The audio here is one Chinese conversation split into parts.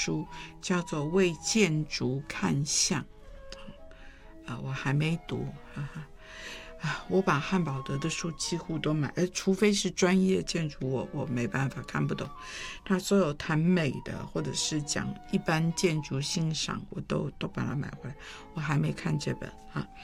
书，叫做《为建筑看相》。我还没读，我把汉堡德的书几乎都买，除非是专业建筑，我没办法看不懂。他所有谈美的或者是讲一般建筑欣赏，我都把它买回来。我还没看这本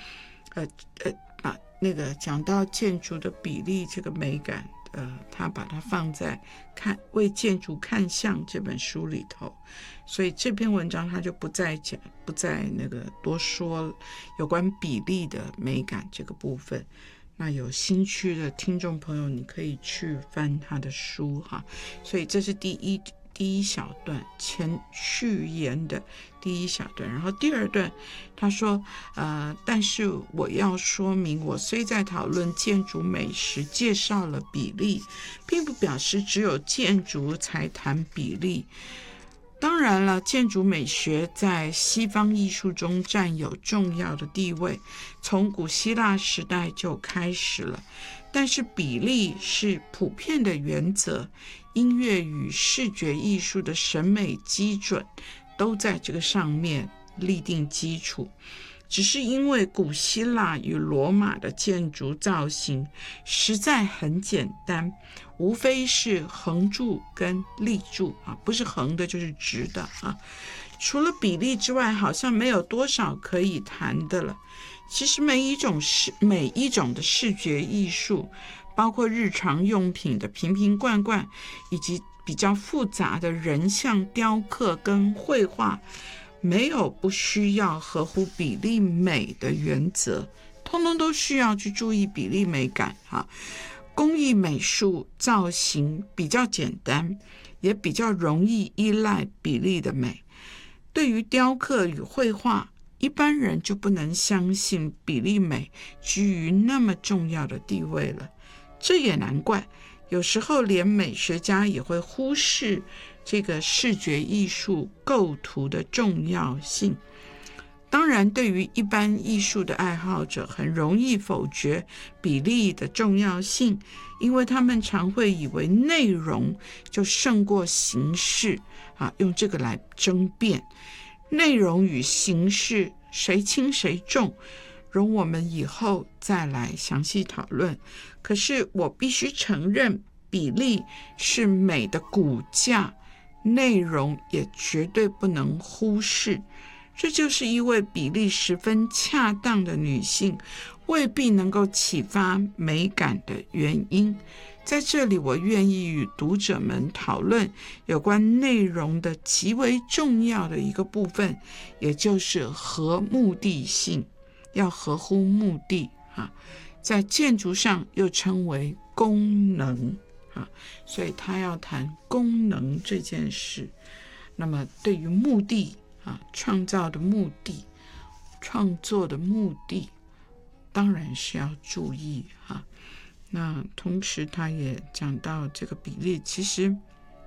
那个讲到建筑的比例这个美感，他把它放在为建筑看相这本书里头，所以这篇文章他就不再那个多说有关比例的美感这个部分。那有兴趣的听众朋友，你可以去翻他的书哈。所以这是第一小段序言的第一小段，然后第二段他说但是我要说明，我虽在讨论建筑美时介绍了比例，并不表示只有建筑才谈比例。当然了，建筑美学在西方艺术中占有重要的地位，从古希腊时代就开始了。但是比例是普遍的原则，音乐与视觉艺术的审美基准都在这个上面立定基础。只是因为古希腊与罗马的建筑造型实在很简单，无非是横柱跟立柱不是横的就是直的除了比例之外，好像没有多少可以谈的了。其实每一种的视觉艺术，包括日常用品的瓶瓶罐罐，以及比较复杂的人像雕刻跟绘画，没有不需要合乎比例美的原则，通通都需要去注意比例美感工艺美术造型比较简单，也比较容易依赖比例的美。对于雕刻与绘画，一般人就不能相信比例美居于那么重要的地位了。这也难怪，有时候连美学家也会忽视这个视觉艺术构图的重要性。当然，对于一般艺术的爱好者，很容易否决比例的重要性，因为他们常会以为内容就胜过形式用这个来争辩。内容与形式谁轻谁重，容我们以后再来详细讨论。可是我必须承认，比例是美的骨架，内容也绝对不能忽视。这就是一位比例十分恰当的女性未必能够启发美感的原因。在这里，我愿意与读者们讨论有关内容的极为重要的一个部分，也就是合目的性，要合乎目的在建筑上又称为功能所以他要谈功能这件事。那么对于目的创造的目的，创作的目的，当然是要注意那同时他也讲到这个比例，其实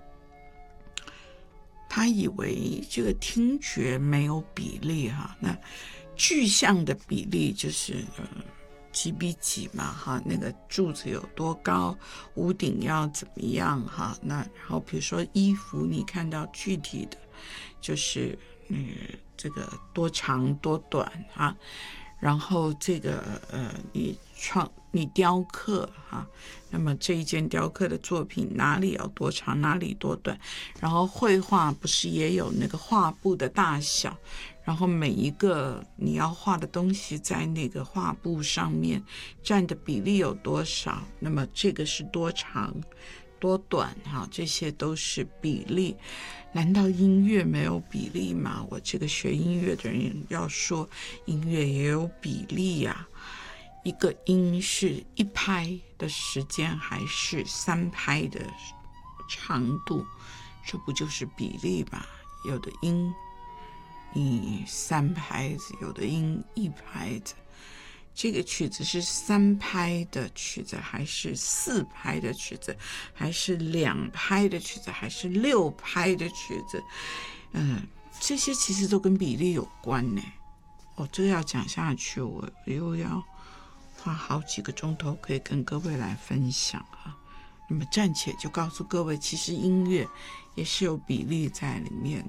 他以为这个听觉没有比例那具象的比例就是几比几嘛那个柱子有多高，屋顶要怎么样那然后比如说衣服，你看到具体的就是这个多长多短然后这个你雕刻那么这一件雕刻的作品哪里要多长，哪里多短，然后绘画不是也有那个画布的大小，然后每一个你要画的东西在那个画布上面占的比例有多少，那么这个是多长多短这些都是比例。难道音乐没有比例吗？我这个学音乐的人要说音乐也有比例一个音是一拍的时间还是3拍的长度，这不就是比例吗？有的音你3拍子，有的音1拍子。这个曲子是3拍的曲子，还是4拍的曲子，还是2拍的曲子，还是6拍的曲子？这些其实都跟比例有关呢。这个要讲下去，我又要花好几个钟头可以跟各位来分享那么暂且就告诉各位，其实音乐也是有比例在里面。